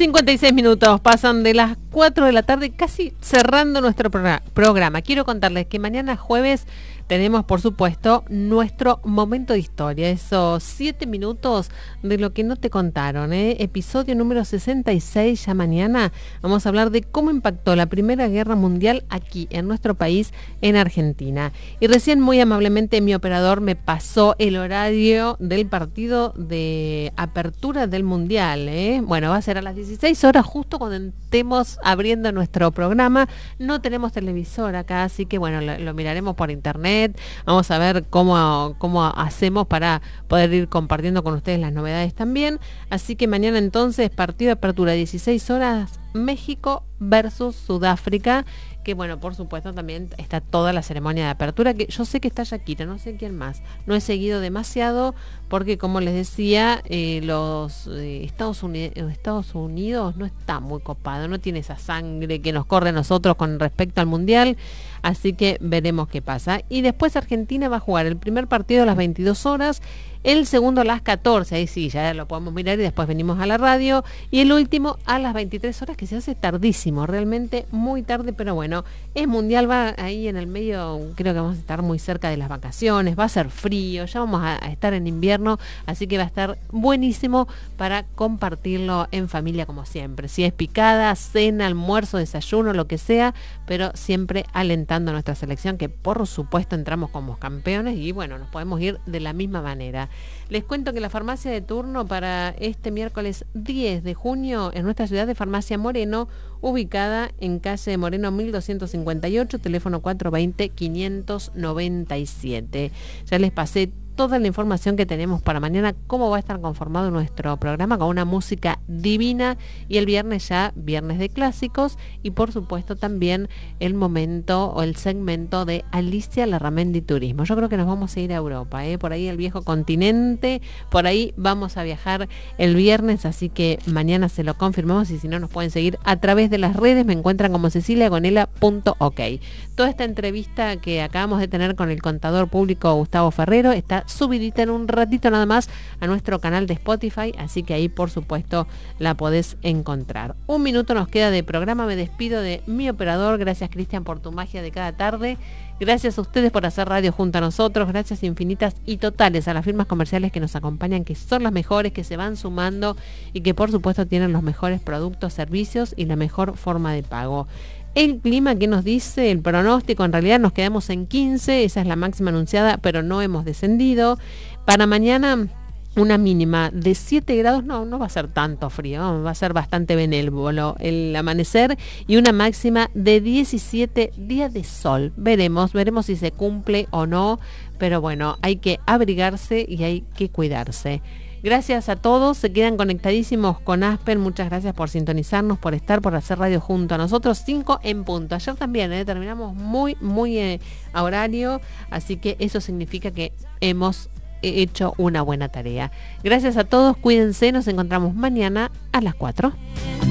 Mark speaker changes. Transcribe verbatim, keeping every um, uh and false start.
Speaker 1: cincuenta y seis minutos pasan de las cuatro de la tarde, casi cerrando nuestro programa. Quiero contarles que mañana jueves tenemos, por supuesto, nuestro momento de historia, esos siete minutos de lo que no te contaron, ¿eh? Episodio número sesenta y seis, ya mañana vamos a hablar de cómo impactó la Primera Guerra Mundial aquí, en nuestro país, en Argentina. Y recién, muy amablemente, mi operador me pasó el horario del partido de apertura del Mundial, ¿eh? Bueno, va a ser a las dieciséis horas, justo cuando estemos abriendo nuestro programa. No tenemos televisor acá, así que, bueno, lo, lo miraremos por internet. Vamos a ver cómo, cómo hacemos para poder ir compartiendo con ustedes las novedades también. Así que mañana entonces, partido de apertura, dieciséis horas, México versus Sudáfrica, que bueno, por supuesto también está toda la ceremonia de apertura, que yo sé que está Shakira, no sé quién más. No he seguido demasiado porque, como les decía, eh, los eh, Estados Unidos, Estados Unidos no está muy copado, no tiene esa sangre que nos corre a nosotros con respecto al Mundial, así que veremos qué pasa. Y después Argentina va a jugar el primer partido a las veintidós horas, el segundo a las catorce, ahí sí, ya lo podemos mirar y después venimos a la radio, y el último a las veintitrés horas, que se hace tardísimo, realmente muy tarde, pero bueno, es Mundial, va ahí en el medio, creo que vamos a estar muy cerca de las vacaciones, va a ser frío, ya vamos a, a estar en invierno, así que va a estar buenísimo para compartirlo en familia como siempre, si es picada, cena, almuerzo, desayuno, lo que sea, pero siempre alentando a nuestra selección, que por supuesto entramos como campeones y bueno, nos podemos ir de la misma manera. Les cuento que la farmacia de turno para este miércoles diez de junio en nuestra ciudad de Farmacia Moreno, ubicada en calle Moreno mil doscientos cincuenta y ocho, teléfono cuatro dos cero, quinientos noventa y siete. Ya les pasé toda la información que tenemos para mañana, cómo va a estar conformado nuestro programa, con una música divina, y el viernes ya, viernes de clásicos, y por supuesto también el momento o el segmento de Alicia Larramendi Turismo. Yo creo que nos vamos a ir a Europa, ¿eh? Por ahí el viejo continente, por ahí vamos a viajar el viernes, así que mañana se lo confirmamos, y si no nos pueden seguir a través de las redes, me encuentran como cecilia gonela punto ok. Toda esta entrevista que acabamos de tener con el contador público Gustavo Ferrero está subidita en un ratito nada más a nuestro canal de Spotify, así que ahí por supuesto la podés encontrar. Un minuto nos queda de programa, me despido de mi operador. Gracias, Cristian, por tu magia de cada tarde. Gracias a ustedes por hacer radio junto a nosotros. Gracias infinitas y totales a las firmas comerciales que nos acompañan, que son las mejores, que se van sumando y que por supuesto tienen los mejores productos, servicios y la mejor forma de pago. El clima, ¿qué nos dice? El pronóstico, en realidad nos quedamos en quince, esa es la máxima anunciada, pero no hemos descendido. Para mañana, una mínima de siete grados, no, no va a ser tanto frío, va a ser bastante benévolo el amanecer, y una máxima de diecisiete, días de sol. Veremos, veremos si se cumple o no, pero bueno, hay que abrigarse y hay que cuidarse. Gracias a todos, se quedan conectadísimos con Aspen, muchas gracias por sintonizarnos, por estar, por hacer radio junto a nosotros, cinco en punto. Ayer también, ¿eh? terminamos muy, muy eh, a horario, así que eso significa que hemos hecho una buena tarea. Gracias a todos, cuídense, nos encontramos mañana a las cuatro.